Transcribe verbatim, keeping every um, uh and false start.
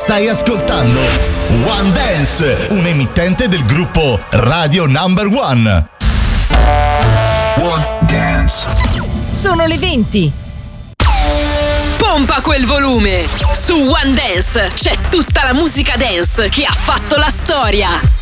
Stai ascoltando One Dance, un emittente del gruppo Radio Number One. One Dance. Sono le venti. Pompa quel volume! Su One Dance c'è tutta la musica dance che ha fatto la storia.